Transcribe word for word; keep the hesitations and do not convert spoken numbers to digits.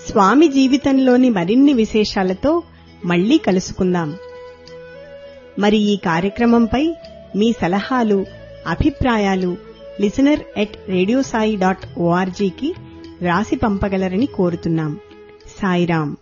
స్వామి జీవితంలోని మరిన్ని విశేషాలతో మళ్లీ కలుసుకుందాం. మరి ఈ కార్యక్రమంపై మీ సలహాలు, అభిప్రాయాలు listener at radio Sai dot ఓఆర్జీకి రాసి పంపగలరని కోరుతున్నాం. సాయిరాం.